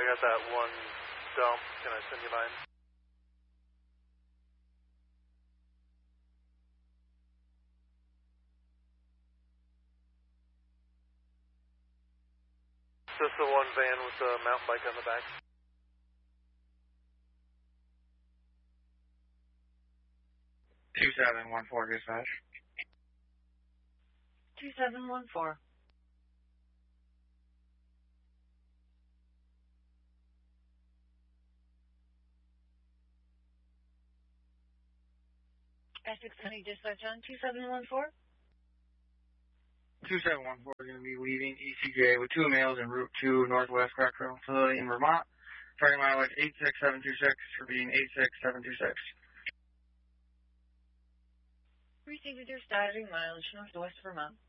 got that one dump. Can I send you mine? Is this the one van with the mountain bike on the back? (2714) dispatch. 2714. Essex County Dispatch on 2714. 2714 is going to be leaving ECJ with 2 males en route to Northwest Correctional Facility in Vermont. Starting mileage 86726, repeating 86726. Received your starting mileage Northwest Vermont.